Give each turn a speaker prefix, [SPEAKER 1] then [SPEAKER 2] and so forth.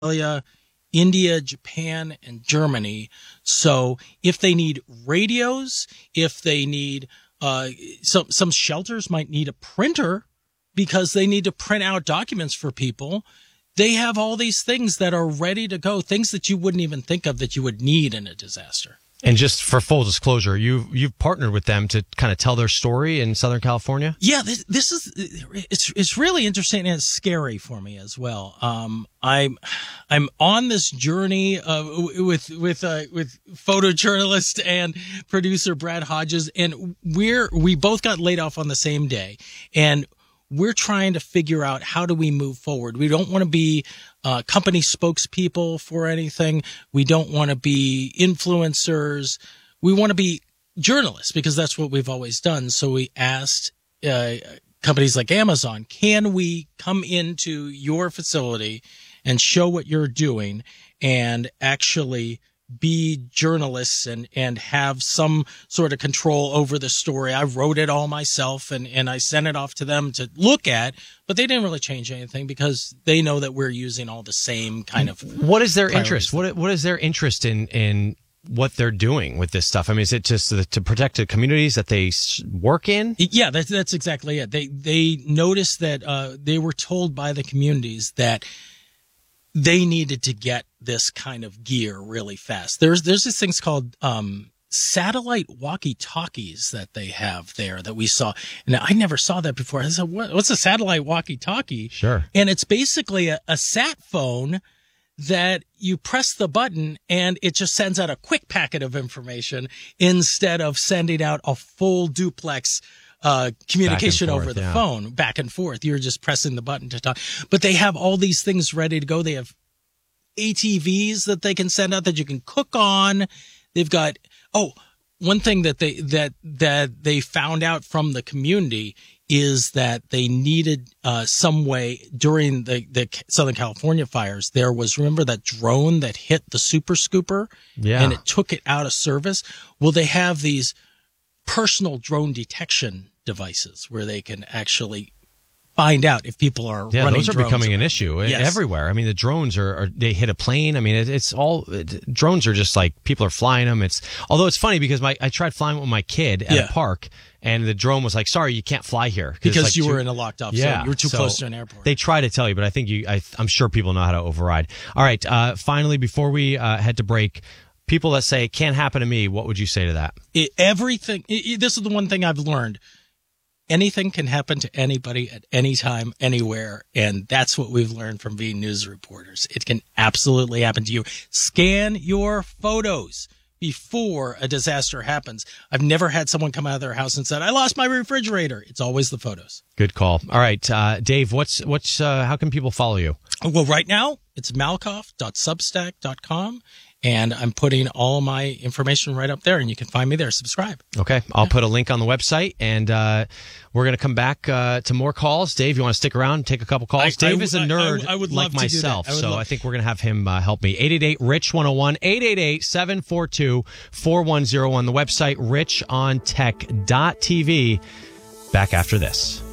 [SPEAKER 1] Australia, India, Japan, and Germany. So if they need radios, if they need some shelters might need a printer because they need to print out documents for people. They have all these things that are ready to go, things that you wouldn't even think of that you would need in a disaster.
[SPEAKER 2] And just for full disclosure, you've partnered with them to kind of tell their story in Southern California?
[SPEAKER 1] Yeah, it's really interesting and it's scary for me as well. I'm on this journey with photojournalist and producer Brad Hodges, and we both got laid off on the same day, and we're trying to figure out how do we move forward. We don't want to be company spokespeople for anything. We don't want to be influencers. We want to be journalists because that's what we've always done. So we asked companies like Amazon, can we come into your facility and show what you're doing and actually be journalists and have some sort of control over the story. I wrote it all myself and I sent it off to them to look at, but they didn't really change anything because they know that we're using all the same kind of.
[SPEAKER 2] What is their interest? What is their interest in what they're doing with this stuff? I mean, is it just to protect the communities that they work in?
[SPEAKER 1] Yeah, that's exactly it. They noticed that they were told by the communities that they needed to get this kind of gear really fast. There's these things called satellite walkie-talkies that they have there that we saw. And I never saw that before. I said, what's a satellite walkie-talkie?
[SPEAKER 2] Sure.
[SPEAKER 1] And it's basically a sat phone that you press the button and it just sends out a quick packet of information instead of sending out a full duplex communication over the phone, back and forth. You're just pressing the button to talk. But they have all these things ready to go. They have ATVs that they can send out that you can cook on. They've got, one thing that they found out from the community is that they needed some way during the Southern California fires. There was, remember that drone that hit the Super Scooper?
[SPEAKER 2] Yeah.
[SPEAKER 1] And it took it out of service? Well, they have these personal drone detection devices where they can actually find out if people are running drones.
[SPEAKER 2] Yeah, those are becoming an issue everywhere. I mean, the drones they hit a plane. I mean, it's all drones are just like people are flying them. Although it's funny because I tried flying with my kid at a park and the drone was like, sorry, you can't fly here.
[SPEAKER 1] Because you were in a locked off zone. You were too close to an airport.
[SPEAKER 2] They try to tell you, but I think I'm sure people know how to override. All right. Finally, before we head to break, people that say it can't happen to me, what would you say to that?
[SPEAKER 1] This is the one thing I've learned. Anything can happen to anybody at any time, anywhere, and that's what we've learned from being news reporters. It can absolutely happen to you. Scan your photos before a disaster happens. I've never had someone come out of their house and said, I lost my refrigerator. It's always the photos.
[SPEAKER 2] Good call. All right, Dave, how can people follow you?
[SPEAKER 1] Well, right now, it's malkoff.substack.com. And I'm putting all my information right up there, and you can find me there. Subscribe.
[SPEAKER 2] Okay. I'll put a link on the website, and we're going to come back to more calls. Dave, you want to stick around and take a couple calls? Dave is a nerd
[SPEAKER 1] I would love
[SPEAKER 2] like myself,
[SPEAKER 1] to do that.
[SPEAKER 2] I think we're going to have him help me. 888-RICH-101, 888-742-4101. The website, richontech.tv. Back after this.